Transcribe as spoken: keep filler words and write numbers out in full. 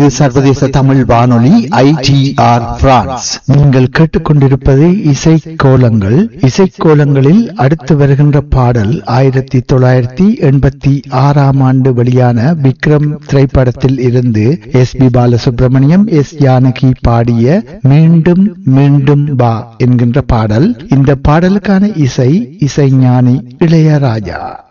இது சர்வதேச தமிழ் வானொலி ஐ டி ஆர் பிரான்ஸ். நீங்கள் கேட்டுக்கொண்டிருப்பது இசை கோலங்கள். இசை கோலங்களில் அடுத்து வருகின்ற பாடல் ஆயிரத்தி தொள்ளாயிரத்தி எண்பத்தி ஆறாம் ஆண்டு வெளியான விக்ரம் திரைப்படத்தில் இருந்து S B Balasubramaniam, S Janaki பாடிய மீண்டும் மீண்டும் பா என்கின்ற பாடல். இந்த பாடலுக்கான இசை இசைஞானி இளையராஜா.